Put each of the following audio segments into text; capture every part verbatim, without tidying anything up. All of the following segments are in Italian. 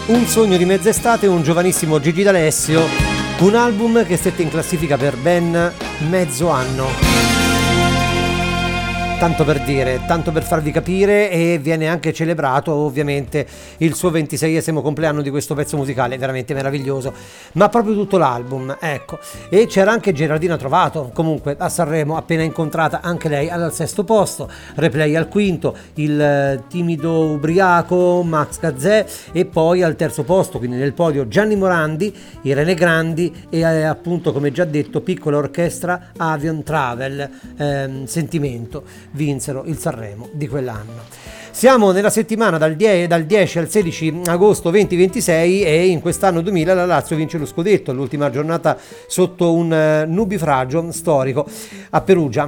Un sogno di mezz'estate, un giovanissimo Gigi D'Alessio, un album che stette in classifica per ben mezzo anno. Tanto per dire, tanto per farvi capire, e viene anche celebrato ovviamente il suo ventiseiesimo compleanno di questo pezzo musicale, veramente meraviglioso, ma proprio tutto l'album, ecco. E c'era anche Geraldina Trovato, comunque a Sanremo, appena incontrata anche lei al sesto posto, Replay al quinto, il timido ubriaco Max Gazzè, e poi al terzo posto, quindi nel podio, Gianni Morandi, Irene Grandi e eh, appunto, come già detto, Piccola Orchestra Avion Travel, ehm, Sentimento, vinsero il Sanremo di quell'anno. Siamo nella settimana dal dieci al sedici agosto duemilaventisei e in quest'anno duemila la Lazio vince lo scudetto, l'ultima giornata sotto un uh, nubifragio storico a Perugia,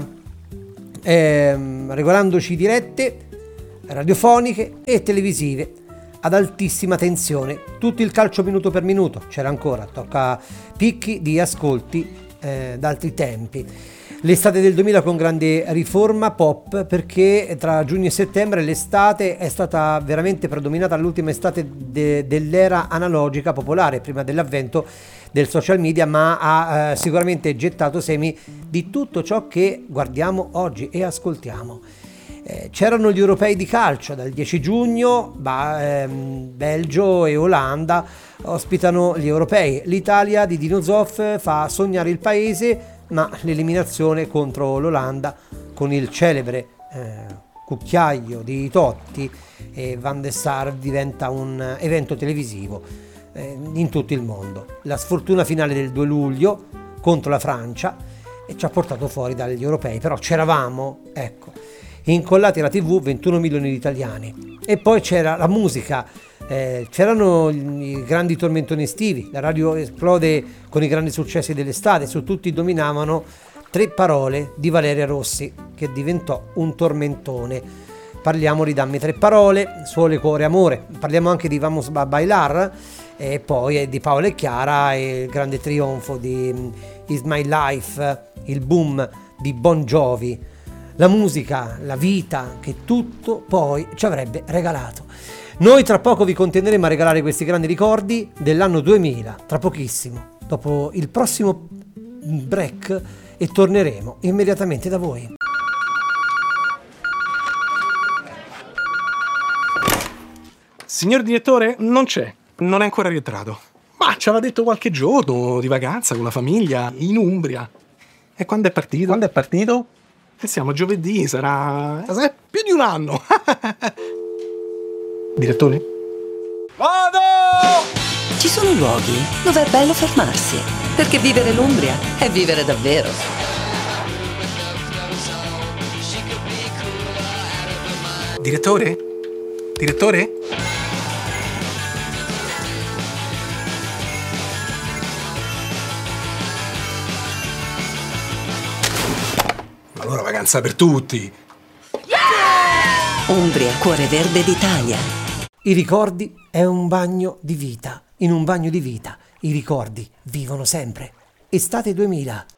ehm, regolandoci dirette radiofoniche e televisive ad altissima tensione, tutto il calcio minuto per minuto, c'era ancora, tocca picchi di ascolti eh, d'altri tempi. L'estate del duemila con grande riforma pop, perché tra giugno e settembre l'estate è stata veramente predominata, l'ultima estate de- dell'era analogica popolare, prima dell'avvento del social media, ma ha eh, sicuramente gettato semi di tutto ciò che guardiamo oggi e ascoltiamo. Eh, c'erano gli europei di calcio, dal dieci giugno bah, ehm, Belgio e Olanda ospitano gli europei, l'Italia di Dino Zoff fa sognare il paese, ma l'eliminazione contro l'Olanda con il celebre eh, cucchiaio di Totti e Van der Sar diventa un evento televisivo eh, in tutto il mondo. La sfortuna finale del due luglio contro la Francia e ci ha portato fuori dagli europei, però c'eravamo, ecco, incollati alla tivù ventuno milioni di italiani. E poi c'era la musica, eh, c'erano i grandi tormentoni estivi, la radio esplode con i grandi successi dell'estate, su tutti dominavano Tre parole di Valeria Rossi, che diventò un tormentone. Parliamo di Dammi tre parole, Sole, cuore, amore, parliamo anche di Vamos a bailar, e poi di Paola e Chiara e il grande trionfo di Is My Life, il boom di Bon Jovi, la musica, la vita che tutto poi ci avrebbe regalato. Noi tra poco vi continueremo a regalare questi grandi ricordi dell'anno duemila, tra pochissimo, dopo il prossimo break, e torneremo immediatamente da voi. Signor direttore, non c'è, non è ancora rientrato. Ma ci aveva detto qualche giorno di vacanza con la famiglia in Umbria. E quando è partito? Quando è partito? E siamo a giovedì, sarà... sarà più di un anno. Direttore? Vado! Ci sono luoghi dove è bello fermarsi, perché vivere l'Umbria è vivere davvero. Direttore? Direttore? Allora vacanza per tutti. Umbria, cuore verde d'Italia. I ricordi è un bagno di vita. In un bagno di vita i ricordi vivono sempre. Estate duemila.